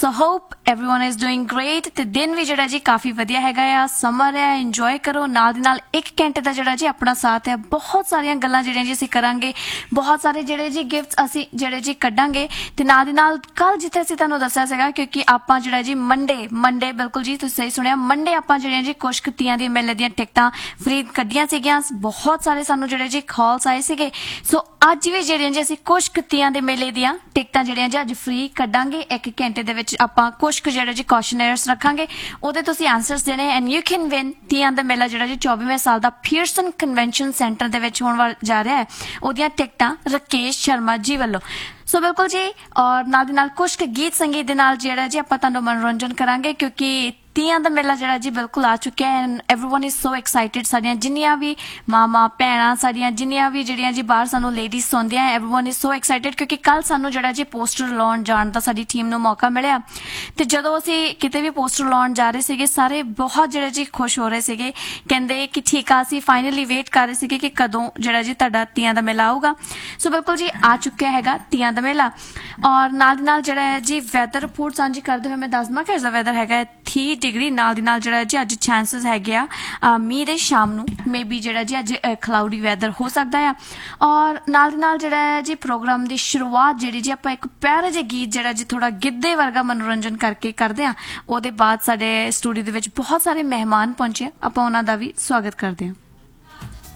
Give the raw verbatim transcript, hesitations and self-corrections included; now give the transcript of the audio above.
so hop everyone is doing great ਤੇ ਦਿਨ ਵੀ ਜਿਹੜਾ ਜੀ ਕਾਫੀ ਵਧੀਆ ਹੈਗਾ ਆ ਸਮਰ ਹੈ ਇੰਜੋਏ ਕਰੋ ਨਾਲ ਦੀ ਨਾਲ ਇੱਕ ਘੰਟੇ ਦਾ ਜਿਹੜਾ ਜੀ ਆਪਣਾ ਸਾਥ ਹੈ ਬਹੁਤ ਸਾਰੀਆਂ ਗੱਲਾਂ ਜਿਹੜੀਆਂ ਜੀ ਅਸੀਂ ਕਰਾਂਗੇ ਬਹੁਤ ਸਾਰੇ ਜਿਹੜੇ ਜੀ ਗਿਫਟਸ ਅਸੀਂ ਜਿਹੜੇ ਜੀ ਕੱਢਾਂਗੇ ਤੇ ਨਾਲ ਦੀ ਨਾਲ ਕੱਲ ਜਿੱਥੇ ਅਸੀਂ ਤੁਹਾਨੂੰ ਦੱਸਿਆ ਸੀਗਾ ਕਿਉਂਕਿ ਆਪਾਂ ਜਿਹੜਾ ਜੀ ਮੰਡੇ ਮੰਡੇ ਬਿਲਕੁਲ ਜੀ ਤੁਸੀਂ ਸਹੀ ਸੁਣਿਆ ਮੰਡੇ ਆਪਾਂ ਜਿਹੜੀਆਂ ਜੀ ਕੁਝ ਕੁੱਤੀਆਂ ਦੀ ਮੇਲੇ ਦੀਆਂ ਟਿਕਟਾਂ ਫ੍ਰੀ ਕੱਢੀਆਂ ਸੀਗੀਆਂ ਬਹੁਤ ਸਾਰੇ ਸਾਨੂੰ ਜਿਹੜੇ ਜੀ ਕਾਲਸ ਆਏ ਸੀਗੇ ਸੋ ਅੱਜ ਵੀ ਜਿਹੜੀਆਂ ਜੀ ਅਸੀਂ ਕੁਝ ਕੁੱਤੀਆਂ ਦੇ ਮੇਲੇ ਦੀਆਂ ਟਿਕਟਾਂ ਜਿਹੜੀਆਂ ਜੀ ਅੱਜ ਫ੍ਰੀ ਕੱਢਾਂਗੇ ਇੱਕ ਘੰਟੇ ਦੇ ਵਿੱਚ ਆਪਾਂ ਕੁਝ ਜਿਹੜੇ ਜੀ ਕੁਐਸਚਨਰਸ ਰੱਖਾਂਗੇ ਉਹਦੇ ਤੁਸੀਂ ਆਨਸਰਸ ਦੇਣੇ ਐਂਡ ਯੂ ਕੈਨ ਵਿਨ ਤੀਆਂ ਦਾ ਮੇਲਾ ਜਿਹੜਾ ਜੀ ਚੌਵੀਵੇਂ ਸਾਲ ਦਾ ਪੀਅਰਸਨ ਕਨਵੈਨਸ਼ਨ ਸੈਂਟਰ ਦੇ ਵਿੱਚ ਹੋਣ ਵਾਲਾ ਜਾ ਰਿਹਾ ਹੈ ਉਹਦੀਆਂ ਟਿਕਟਾਂ ਰਾਕੇਸ਼ ਸ਼ਰਮਾ ਜੀ ਵੱਲੋਂ ਸੋ ਬਿਲਕੁਲ ਜੀ ਔਰ ਨਾਲ ਦੀ ਨਾਲ ਕੁਝ ਗੀਤ ਸੰਗੀਤ ਦੇ ਨਾਲ ਜਿਹੜਾ ਜੀ ਆਪਾਂ ਤੁਹਾਨੂੰ ਮਨੋਰੰਜਨ ਕਰਾਂਗੇ ਕਿਉਂਕਿ ਤੀਆਂ ਦਾ ਮੇਲਾ ਜਿਹੜਾ ਜੀ ਬਿਲਕੁਲ ਆ ਚੁੱਕਿਆ ਹੈ and everyone is so excited ਸਾਡੀਆਂ ਜਿੰਨੀਆਂ ਵੀ ਮਾਮਾ ਭੈਣਾਂ ਸਾਡੀਆਂ ਜਿੰਨੀਆਂ ਵੀ ਜਿਹੜੀਆਂ ਜੀ ਬਾਹਰ ਸਾਨੂੰ ladies ਸੁਣਦੀਆਂ everyone is so excited ਕਿਉਂਕਿ ਕੱਲ ਸਾਨੂੰ ਜਿਹੜਾ ਜੀ ਪੋਸਟਰ ਲਾਉਣ ਜਾਣ ਦਾ ਸਾਡੀ ਟੀਮ ਨੂੰ ਮੌਕਾ ਮਿਲਿਆ ਤੇ ਜਦੋਂ ਅਸੀਂ ਕਿਤੇ ਵੀ ਪੋਸਟਰ ਲਾਉਣ ਜਾ ਰਹੇ ਸੀਗੇ ਸਾਰੇ ਬਹੁਤ ਜਿਹੜੇ ਜੀ ਖੁਸ਼ ਹੋ ਰਹੇ ਸੀਗੇ ਕਹਿੰਦੇ ਕਿ ਠੀਕ ਆ ਅਸੀਂ ਫਾਈਨਲੀ ਵੇਟ ਕਰ ਰਹੇ ਸੀਗੇ ਕਿ ਕਦੋਂ ਜਿਹੜਾ ਜੀ ਤੁਹਾਡਾ ਤੀਆਂ ਦਾ ਮੇਲਾ ਆਊਗਾ ਸੋ ਬਿਲਕੁਲ ਜੀ ਆ ਚੁੱਕਿਆ ਹੈਗਾ ਤੀਆਂ ਦਾ ਮੇਲਾ ਔਰ ਨਾਲ ਦੀ ਨਾਲ ਜਿਹੜਾ ਹੈ ਜੀ ਵੈਦਰ ਰਿਪੋਰਟ ਸਾਂਝੀ ਕਰਦੇ ਹੋਏ ਮੈਂ ਦੱਸ ਦਵਾਂ ਕਿ ਇਸ ਦਾ ਵੈਦਰ ਹੈਗਾ ਤੀਹ ਡਿਗਰੀ ਨਾਲ ਦੀ ਨਾਲ ਜਿਹੜਾ ਜੀ ਅੱਜ ਚਾਂਸਸ ਹੈਗੇ ਆ ਮੀਂਹ ਦੇ ਸ਼ਾਮ ਨੂੰ ਮੇਬੀ ਜਿਹੜਾ ਜੀ ਅੱਜ ਕਲਾਉਡੀ ਵੈਦਰ ਹੋ ਸਕਦਾ ਆ ਔਰ ਨਾਲ ਦੀ ਨਾਲ ਜਿਹੜਾ ਹੈ ਜੀ ਪ੍ਰੋਗਰਾਮ ਦੀ ਸ਼ੁਰੂਆਤ ਜਿਹੜੀ ਜੀ ਆਪਾਂ ਇੱਕ ਪਿਆਰਾ ਜਿਹਾ ਗੀਤ ਜਿਹੜਾ ਜੀ ਥੋੜਾ ਗਿੱਧੇ ਵਰਗਾ ਮਨੋਰੰਜਨ ਕਰਕੇ ਕਰਦੇ ਆ ਉਹਦੇ ਬਾਅਦ ਸਾਡੇ ਸਟੂਡੀਓ ਦੇ ਵਿੱਚ ਬਹੁਤ ਸਾਰੇ ਮਹਿਮਾਨ ਪਹੁੰਚੇ ਆਪਾਂ ਉਹਨਾਂ ਦਾ ਵੀ ਸਵਾਗਤ ਕਰਦੇ ਹਾਂ